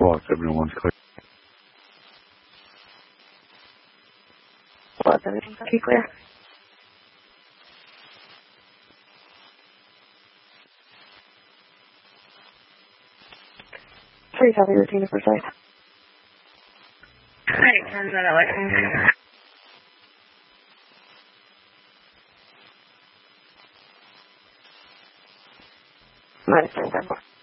Squawk 701's clear. Squawk 701's clear. Please have your routine to precise. Hey, turns out I like Minus 10,